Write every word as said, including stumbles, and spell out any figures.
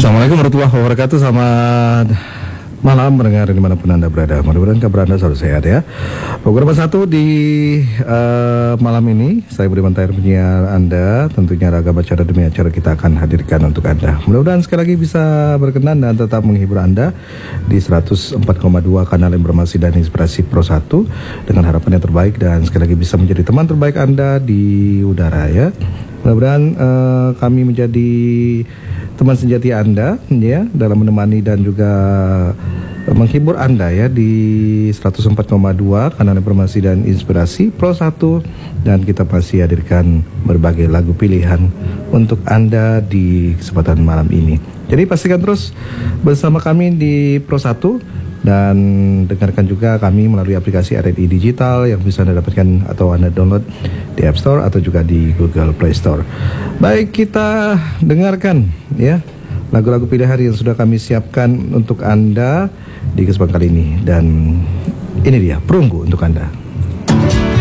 Assalamualaikum warahmatullahi wabarakatuh. Selamat malam mendengar dimanapun Anda berada. Mudah-mudahan kabar Anda selalu sehat ya. Program satu di uh, malam ini saya Budiman Tahir penyiar Anda. Tentunya ragam acara demi acara kita akan hadirkan untuk Anda. Mudah-mudahan sekali lagi bisa berkenan dan tetap menghibur Anda di seratus empat koma dua kanal informasi dan inspirasi Pro satu dengan harapan yang terbaik dan sekali lagi bisa menjadi teman terbaik Anda di udara ya. Mudah-mudahan uh, kami menjadi teman sejati Anda ya dalam menemani dan juga menghibur Anda ya di seratus empat koma dua kanal informasi dan inspirasi Pro satu, dan kita masih hadirkan berbagai lagu pilihan untuk Anda di kesempatan malam ini. Jadi pastikan terus bersama kami di Pro satu dan dengarkan juga kami melalui aplikasi R R I Digital yang bisa Anda dapatkan atau Anda download di App Store atau juga di Google Play Store. Baik, kita dengarkan ya lagu-lagu pilihan yang sudah kami siapkan untuk Anda di kesempatan kali ini, dan ini dia Perunggu untuk Anda.